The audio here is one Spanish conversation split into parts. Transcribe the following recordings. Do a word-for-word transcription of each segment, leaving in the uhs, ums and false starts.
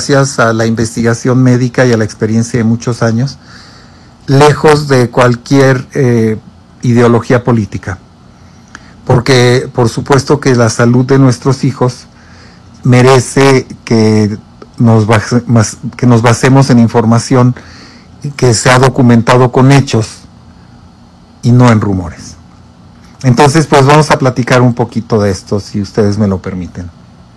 gracias a la investigación médica y a la experiencia de muchos años, lejos de cualquier eh, ideología política. Porque por supuesto que la salud de nuestros hijos merece que nos, base, que nos basemos en información que se ha documentado con hechos y no en rumores. Entonces, pues vamos a platicar un poquito de esto, si ustedes me lo permiten.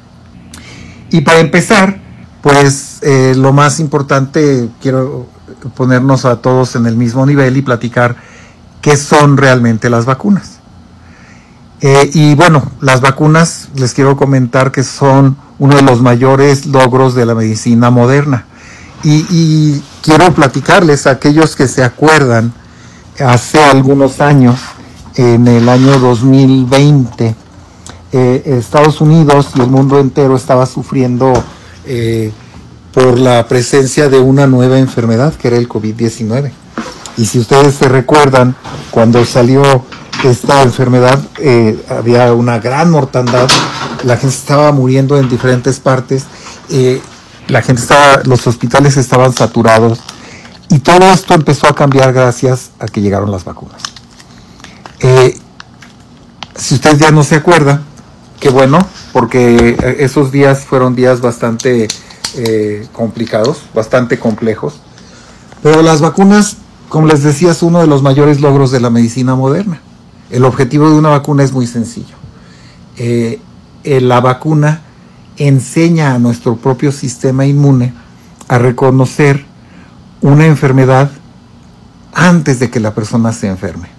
Y para empezar, pues eh, lo más importante, quiero ponernos a todos en el mismo nivel y platicar qué son realmente las vacunas. Eh, y bueno, las vacunas, les quiero comentar que son uno de los mayores logros de la medicina moderna. Y, y quiero platicarles a aquellos que se acuerdan, hace algunos años, en el año dos mil veinte, eh, Estados Unidos y el mundo entero estaba sufriendo eh, por la presencia de una nueva enfermedad, que era el COVID diecinueve. Y si ustedes se recuerdan, cuando salió esta enfermedad, eh, había una gran mortandad, la gente estaba muriendo en diferentes partes, eh, la gente estaba, los hospitales estaban saturados, y todo esto empezó a cambiar gracias a que llegaron las vacunas. Eh, si usted ya no se acuerda, qué bueno, porque esos días fueron días bastante eh, complicados, bastante complejos, pero las vacunas, como les decía, es uno de los mayores logros de la medicina moderna. El objetivo de una vacuna es muy sencillo. Eh, eh, la vacuna enseña a nuestro propio sistema inmune a reconocer una enfermedad antes de que la persona se enferme.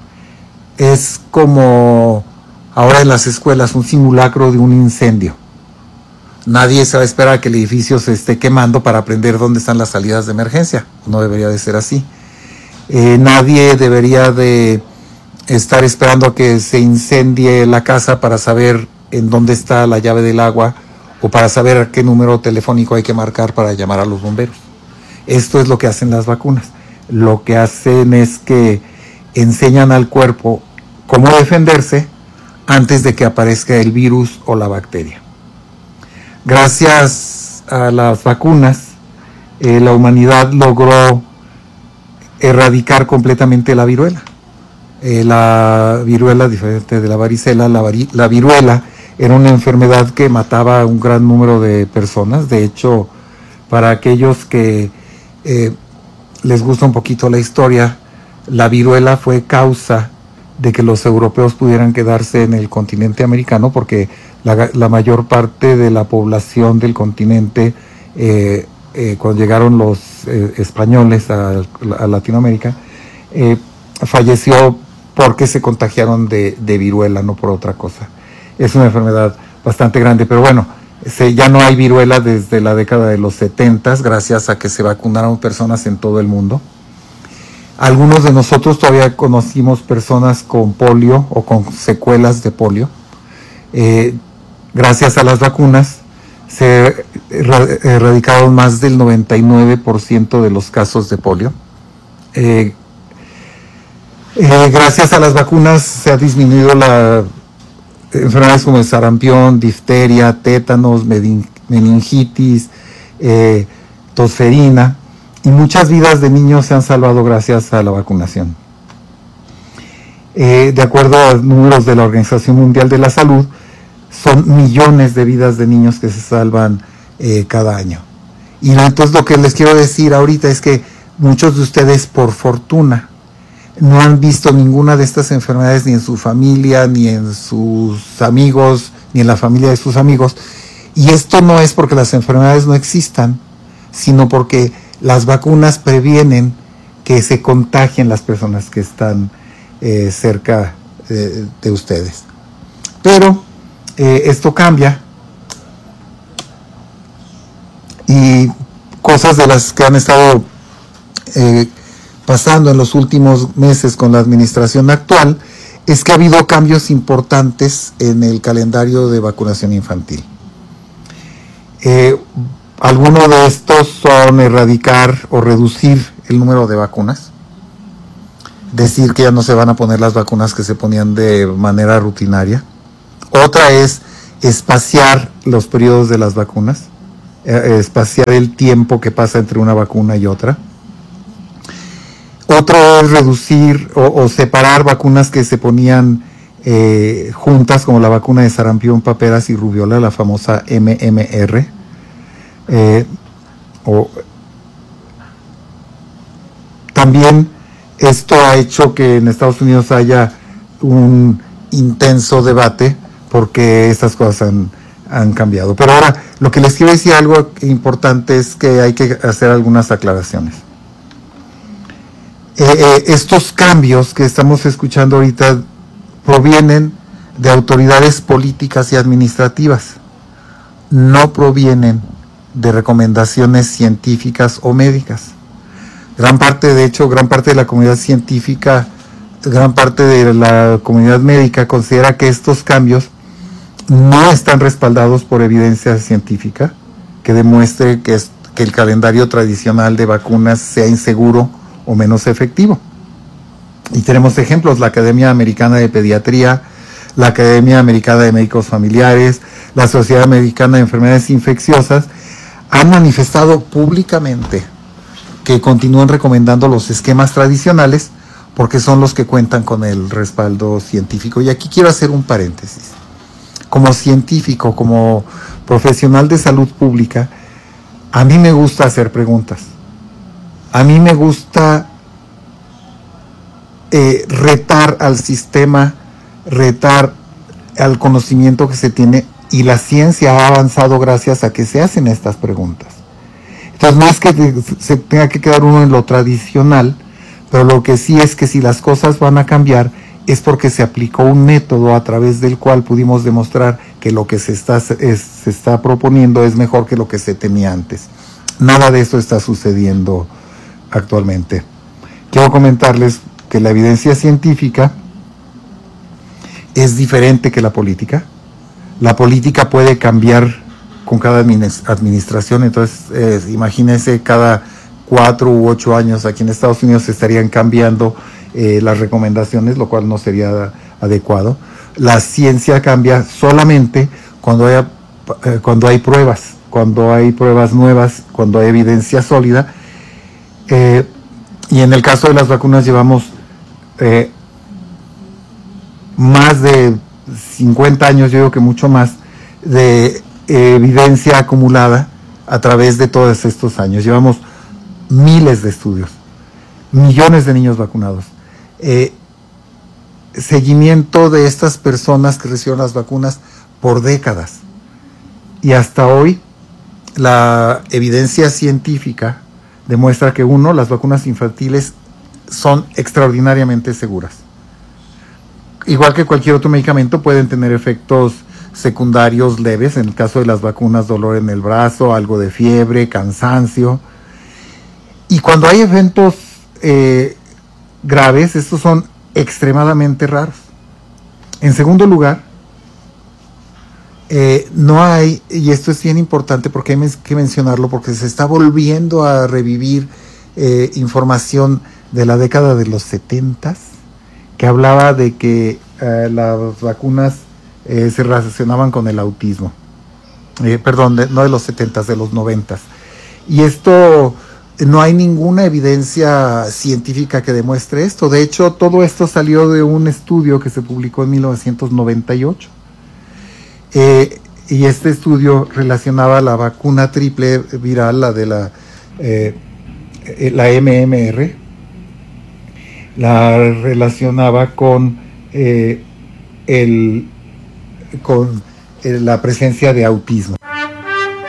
Es como ahora en las escuelas un simulacro de un incendio. Nadie se va a esperar a que el edificio se esté quemando para aprender dónde están las salidas de emergencia. No debería de ser así. Eh, nadie debería de estar esperando a que se incendie la casa para saber en dónde está la llave del agua o para saber a qué número telefónico hay que marcar para llamar a los bomberos. Esto es lo que hacen las vacunas. Lo que hacen es que enseñan al cuerpo cómo defenderse antes de que aparezca el virus o la bacteria. Gracias a las vacunas, eh, la humanidad logró erradicar completamente la viruela. Eh, la viruela, diferente de la varicela, la, vari, la viruela era una enfermedad que mataba a un gran número de personas. De hecho, para aquellos que eh, les gusta un poquito la historia, la viruela fue causa de que los europeos pudieran quedarse en el continente americano, porque la, la mayor parte de la población del continente, eh, eh, cuando llegaron los eh, españoles a, a Latinoamérica, eh, falleció porque se contagiaron de, de viruela, no por otra cosa. Es una enfermedad bastante grande, pero bueno, se, ya no hay viruela desde la década de los setentas, gracias a que se vacunaron personas en todo el mundo. Algunos de nosotros todavía conocimos personas con polio o con secuelas de polio. Eh, gracias a las vacunas se erradicaron más del noventa y nueve por ciento de los casos de polio. Eh, eh, gracias a las vacunas se ha disminuido la enfermedades como el sarampión, difteria, tétanos, meningitis, eh, tosferina. Y muchas vidas de niños se han salvado gracias a la vacunación. Eh, de acuerdo a números de la Organización Mundial de la Salud, son millones de vidas de niños que se salvan eh, cada año. Y entonces lo que les quiero decir ahorita es que muchos de ustedes, por fortuna, no han visto ninguna de estas enfermedades ni en su familia, ni en sus amigos, ni en la familia de sus amigos. Y esto no es porque las enfermedades no existan, sino porque las vacunas previenen que se contagien las personas que están eh, cerca eh, de ustedes. Pero eh, esto cambia y cosas de las que han estado eh, pasando en los últimos meses con la administración actual es que ha habido cambios importantes en el calendario de vacunación infantil. Eh, Algunos de estos son erradicar o reducir el número de vacunas, decir que ya no se van a poner las vacunas que se ponían de manera rutinaria. Otra es espaciar los periodos de las vacunas, eh, espaciar el tiempo que pasa entre una vacuna y otra. Otro es reducir o, o separar vacunas que se ponían eh, juntas, como la vacuna de sarampión, paperas y rubiola, la famosa M M R. Eh, o, también esto ha hecho que en Estados Unidos haya un intenso debate porque estas cosas han, han cambiado. Pero ahora, lo que les quiero decir, algo importante, es que hay que hacer algunas aclaraciones. Eh, eh, estos cambios que estamos escuchando ahorita provienen de autoridades políticas y administrativas, no provienen de recomendaciones científicas o médicas. Gran parte, de hecho, gran parte de la comunidad científica, gran parte de la comunidad médica considera que estos cambios no están respaldados por evidencia científica que demuestre que, es, que el calendario tradicional de vacunas sea inseguro o menos efectivo. Y tenemos ejemplos: la Academia Americana de Pediatría, la Academia Americana de Médicos Familiares, la Sociedad Americana de Enfermedades Infecciosas, han manifestado públicamente que continúan recomendando los esquemas tradicionales porque son los que cuentan con el respaldo científico. Y aquí quiero hacer un paréntesis. Como científico, como profesional de salud pública, a mí me gusta hacer preguntas. A mí me gusta eh, retar al sistema, retar al conocimiento que se tiene, y la ciencia ha avanzado gracias a que se hacen estas preguntas. Entonces, no es que se tenga que quedar uno en lo tradicional, pero lo que sí es que si las cosas van a cambiar es porque se aplicó un método a través del cual pudimos demostrar que lo que se está, es, se está proponiendo es mejor que lo que se tenía antes. Nada de eso está sucediendo actualmente. Quiero comentarles que la evidencia científica es diferente que la política. La política puede cambiar con cada administración, entonces eh, imagínense, cada cuatro u ocho años aquí en Estados Unidos se estarían cambiando eh, las recomendaciones, lo cual no sería adecuado. La ciencia cambia solamente cuando haya, eh, cuando hay pruebas, cuando hay pruebas nuevas, cuando hay evidencia sólida. Eh, y en el caso de las vacunas llevamos eh, más de cincuenta años, yo digo que mucho más, de eh, evidencia acumulada a través de todos estos años. Llevamos miles de estudios, millones de niños vacunados, eh, seguimiento de estas personas que recibieron las vacunas por décadas. Y hasta hoy la evidencia científica demuestra que, uno, las vacunas infantiles son extraordinariamente seguras. Igual que cualquier otro medicamento, pueden tener efectos secundarios leves. En el caso de las vacunas, dolor en el brazo, algo de fiebre, cansancio. Y cuando hay eventos eh, graves, estos son extremadamente raros. En segundo lugar, eh, no hay, y esto es bien importante porque hay que mencionarlo, porque se está volviendo a revivir eh, información de la década de los setentas, que hablaba de que eh, las vacunas eh, se relacionaban con el autismo. Eh, perdón, de, no de los setentas, de los noventas. Y esto, no hay ninguna evidencia científica que demuestre esto. De hecho, todo esto salió de un estudio que se publicó en mil novecientos noventa y ocho. Eh, y este estudio relacionaba la vacuna triple viral, la de la, eh, la M M R, la relacionaba con, eh, el, con eh, la presencia de autismo.